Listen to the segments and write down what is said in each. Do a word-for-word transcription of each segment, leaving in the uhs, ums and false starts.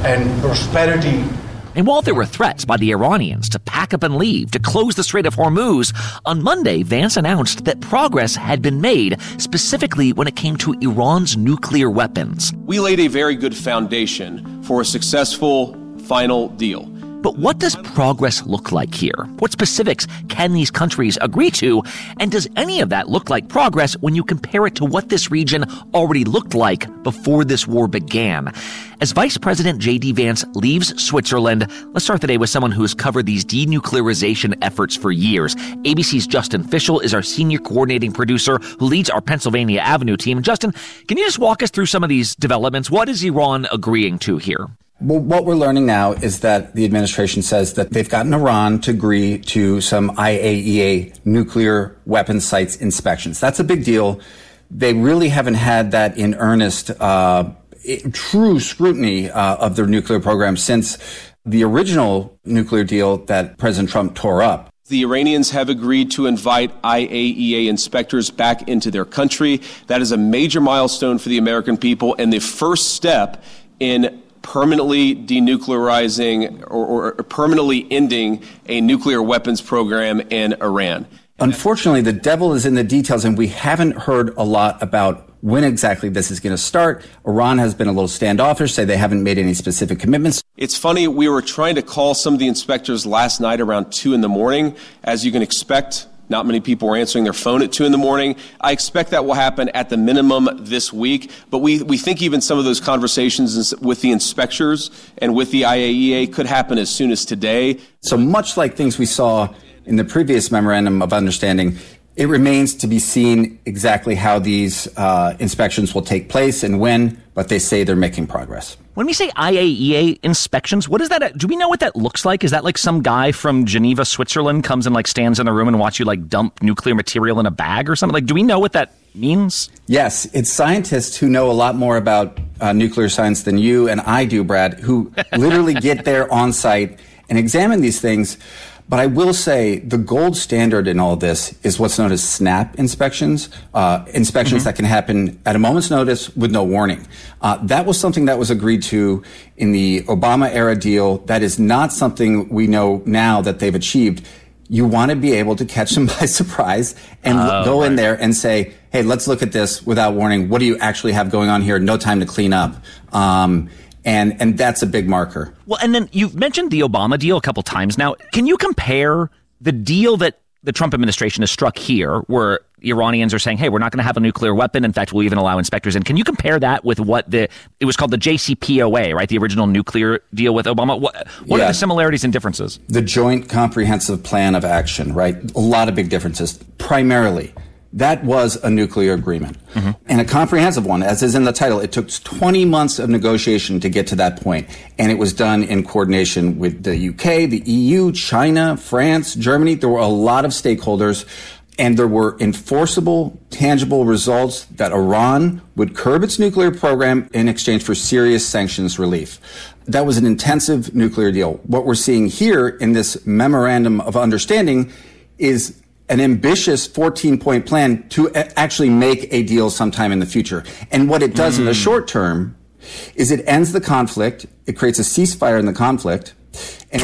and prosperity. And while there were threats by the Iranians to pack up and leave to close the Strait of Hormuz, on Monday, Vance announced that progress had been made, specifically when it came to Iran's nuclear weapons. We laid a very good foundation for a successful final deal. But what does progress look like here? What specifics can these countries agree to? And does any of that look like progress when you compare it to what this region already looked like before this war began? As Vice President J D. Vance leaves Switzerland, let's start the day with someone who has covered these denuclearization efforts for years. A B C's Justin Fischel is our senior coordinating producer who leads our Pennsylvania Avenue team. Justin, can you just walk us through some of these developments? What is Iran agreeing to here? Well, what we're learning now is that the administration says that they've gotten Iran to agree to some I A E A nuclear weapons sites inspections. That's a big deal. They really haven't had that in earnest, uh, true scrutiny uh, of their nuclear program since the original nuclear deal that President Trump tore up. The Iranians have agreed to invite I A E A inspectors back into their country. That is a major milestone for the American people and the first step in permanently denuclearizing or, or permanently ending a nuclear weapons program in Iran. Unfortunately, the devil is in the details, and we haven't heard a lot about when exactly this is going to start. Iran has been a little standoffish, say they haven't made any specific commitments. It's funny, we were trying to call some of the inspectors last night around two in the morning. As you can expect, not many people were answering their phone at two in the morning. I expect that will happen at the minimum this week. But we, we think even some of those conversations with the inspectors and with the I A E A could happen as soon as today. So much like things we saw in the previous Memorandum of Understanding, it remains to be seen exactly how these uh, inspections will take place and when, but they say they're making progress. When we say I A E A inspections, what is that? Do we know what that looks like? Is that like some guy from Geneva, Switzerland comes and like stands in the room and watch you like dump nuclear material in a bag or something? Like, do we know what that means? Yes, it's scientists who know a lot more about uh, nuclear science than you and I do, Brad, who literally get there on site and examine these things. But I will say the gold standard in all this is what's known as SNAP inspections, uh, inspections mm-hmm. that can happen at a moment's notice with no warning. Uh, that was something that was agreed to in the Obama era deal. That is not something we know now that they've achieved. You want to be able to catch them by surprise and oh, go right. in there and say, hey, let's look at this without warning. What do you actually have going on here? No time to clean up. Um, And and that's a big marker. Well, and then you've mentioned the Obama deal a couple times now. Can you compare the deal that the Trump administration has struck here, where the Iranians are saying, hey, we're not going to have a nuclear weapon. In fact, we'll even allow inspectors in. Can you compare that with what the, it was called the J C P O A, right? The original nuclear deal with Obama. What, what yeah. are the similarities and differences? The Joint Comprehensive Plan of Action, right? A lot of big differences. Primarily, that was a nuclear agreement mm-hmm. and a comprehensive one, as is in the title. It took twenty months of negotiation to get to that point, and it was done in coordination with the U K, the E U, China, France, Germany. There were a lot of stakeholders, and there were enforceable, tangible results that Iran would curb its nuclear program in exchange for serious sanctions relief. That was an intensive nuclear deal. What we're seeing here in this Memorandum of Understanding is an ambitious fourteen-point plan to actually make a deal sometime in the future. And what it does mm. in the short term is it ends the conflict, it creates a ceasefire in the conflict, and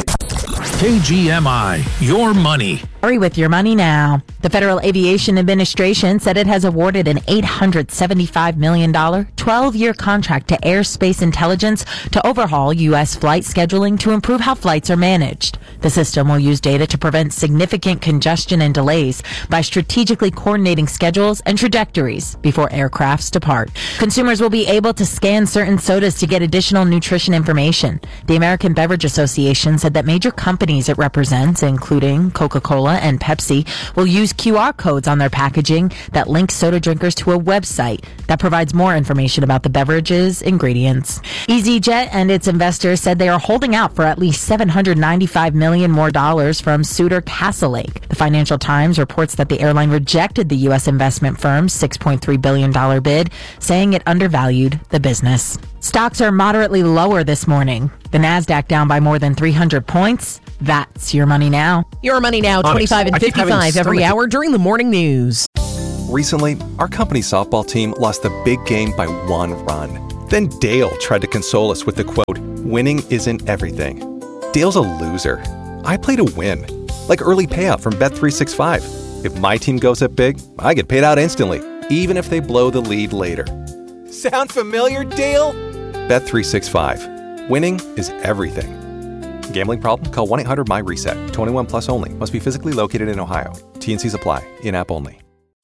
K G M I, your money. Hurry with your money now. The Federal Aviation Administration said it has awarded an eight hundred seventy-five million dollars twelve-year contract to Airspace Intelligence to overhaul U S flight scheduling to improve how flights are managed. The system will use data to prevent significant congestion and delays by strategically coordinating schedules and trajectories before aircrafts depart. Consumers will be able to scan certain sodas to get additional nutrition information. The American Beverage Association said that major companies it represents, including Coca-Cola and Pepsi, will use Q R codes on their packaging that link soda drinkers to a website that provides more information about the beverage's ingredients. EasyJet and its investors said they are holding out for at least seven hundred ninety-five million dollars more dollars from suitor Castlelake. The Financial Times reports that the airline rejected the U S investment firm's six point three billion dollars bid, saying it undervalued the business. Stocks are moderately lower this morning. The Nasdaq down by more than three hundred points. That's your money now. Your money now, twenty-five and fifty-five every hour during the morning news. Recently, our company softball team lost the big game by one run. Then Dale tried to console us with the quote, winning isn't everything. Dale's a loser. I play to win. Like early payout from Bet three sixty-five. If my team goes up big, I get paid out instantly, even if they blow the lead later. Sound familiar, Dale? Bet three sixty-five. Winning is everything. Gambling problem? Call one eight hundred my reset. twenty-one plus only. Must be physically located in Ohio. T and C's apply. In-app only.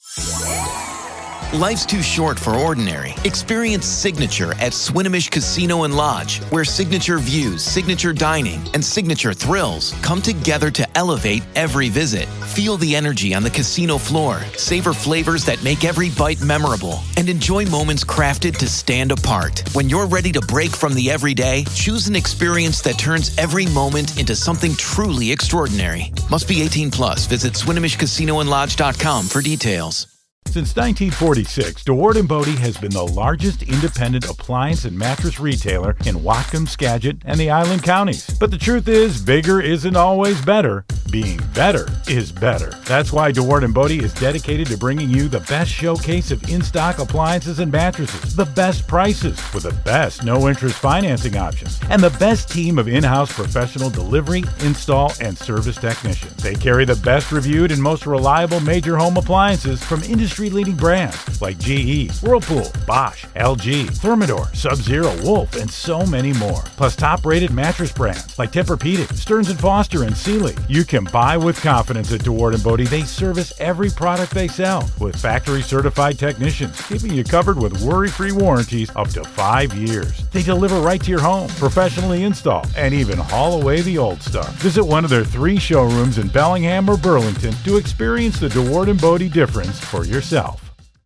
Life's too short for ordinary. Experience Signature at Swinomish Casino and Lodge, where signature views, signature dining, and signature thrills come together to elevate every visit. Feel the energy on the casino floor, savor flavors that make every bite memorable, and enjoy moments crafted to stand apart. When you're ready to break from the everyday, choose an experience that turns every moment into something truly extraordinary. Must be eighteen plus. Visit Swinomish Casino and Lodge dot com for details. Since nineteen forty-six, DeWard and Bodie has been the largest independent appliance and mattress retailer in Whatcom, Skagit, and the Island Counties. But the truth is, bigger isn't always better. Being better is better. That's why DeWard and Bodie is dedicated to bringing you the best showcase of in-stock appliances and mattresses, the best prices with the best no-interest financing options, and the best team of in-house professional delivery, install, and service technicians. They carry the best reviewed and most reliable major home appliances from industry-leading brands like G E, Whirlpool, Bosch, L G, Thermador, Sub-Zero, Wolf, and so many more. Plus top-rated mattress brands like Tempur-Pedic, Stearns and Foster, and Sealy. You can buy with confidence at DeWard and Bodie. They service every product they sell with factory-certified technicians, keeping you covered with worry-free warranties up to five years. They deliver right to your home, professionally install, and even haul away the old stuff. Visit one of their three showrooms in Bellingham or Burlington to experience the DeWard and Bodie difference for yourself.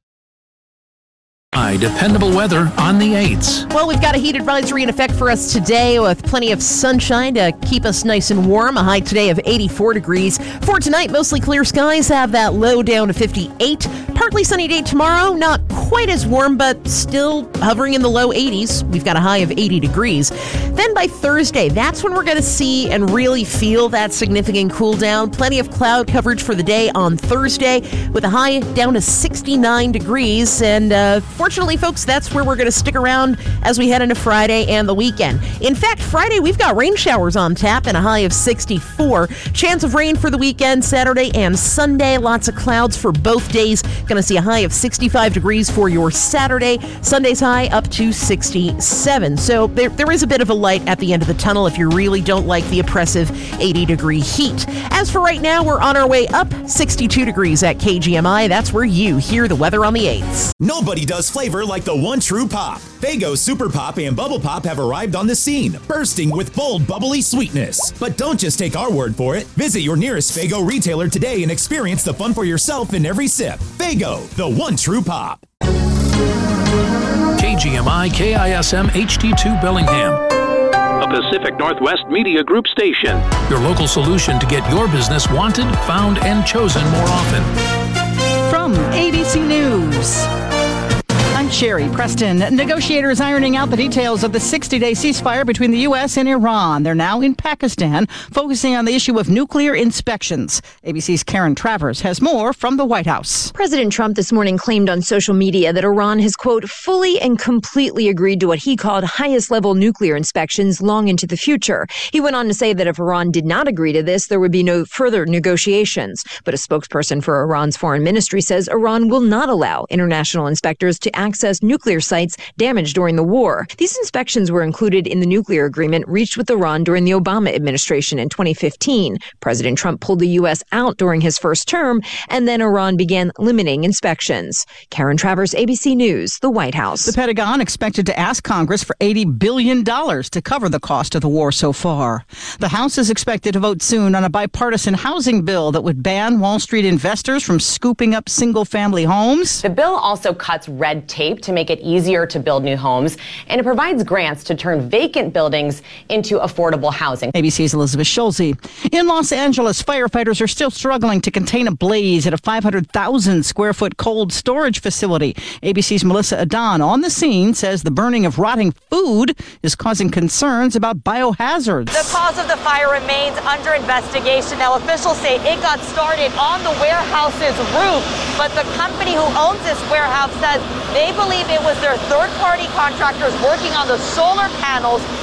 Dependable weather on the eights. Well, we've got a heat advisory in effect for us today with plenty of sunshine to keep us nice and warm. A high today of eighty-four degrees. For tonight, mostly clear skies, have that low down to fifty-eight. Partly sunny day tomorrow, not quite as warm, but still hovering in the low eighties. We've got a high of eighty degrees. Then by Thursday, that's when we're going to see and really feel that significant cool down. Plenty of cloud coverage for the day on Thursday with a high down to sixty-nine degrees. And uh, fortunately, folks, that's where we're going to stick around as we head into Friday and the weekend. In fact, Friday, we've got rain showers on tap and a high of sixty-four. Chance of rain for the weekend, Saturday and Sunday. Lots of clouds for both days. Going to see a high of sixty-five degrees for your Saturday. Sunday's high up to sixty-seven. So there, there is a bit of a light at the end of the tunnel if you really don't like the oppressive eighty degree heat. As for right now, we're on our way up. sixty-two degrees at K G M I. That's where you hear the weather on the eights. Nobody does flavor like the one true pop. Faygo Super Pop and Bubble Pop have arrived on the scene, bursting with bold, bubbly sweetness. But don't just take our word for it. Visit your nearest Faygo retailer today and experience the fun for yourself in every sip. Faygo, the one true pop. K G M I K I S M H D two Bellingham. A Pacific Northwest Media Group station. Your local solution to get your business wanted, found, and chosen more often. From A B C News, I'm Sherry Preston. Negotiators ironing out the details of the sixty-day ceasefire between the U S and Iran. They're now in Pakistan, focusing on the issue of nuclear inspections. A B C's Karen Travers has more from the White House. President Trump this morning claimed on social media that Iran has, quote, fully and completely agreed to what he called highest-level nuclear inspections long into the future. He went on to say that if Iran did not agree to this, there would be no further negotiations. But a spokesperson for Iran's foreign ministry says Iran will not allow international inspectors to access nuclear sites damaged during the war. These inspections were included in the nuclear agreement reached with Iran during the Obama administration in twenty fifteen. President Trump pulled the U S out during his first term, and then Iran began limiting inspections. Karen Travers, A B C News, the White House. The Pentagon expected to ask Congress for eighty billion dollars to cover the cost of the war so far. The House is expected to vote soon on a bipartisan housing bill that would ban Wall Street investors from scooping up single-family homes. The bill also cuts red tape to make it easier to build new homes, and it provides grants to turn vacant buildings into affordable housing. A B C's Elizabeth Schulze. In Los Angeles, firefighters are still struggling to contain a blaze at a five hundred thousand square foot cold storage facility. A B C's Melissa Adon on the scene says the burning of rotting food is causing concerns about biohazards. The cause of the fire remains under investigation. Now, officials say it got started on the warehouse's roof, but the company who owns this warehouse says they believe it was their third-party contractors working on the solar panels